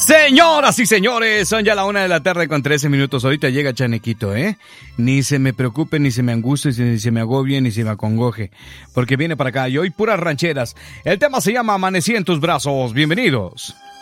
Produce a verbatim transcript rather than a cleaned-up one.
Señoras y señores, son ya la una de la tarde con trece minutos. Ahorita llega Chanequito, ¿eh? Ni se me preocupe, ni se me angustie, ni se me agobie, ni se me acongoje. Porque viene para acá y hoy puras rancheras. El tema se llama Amanecí en tus brazos. Bienvenidos.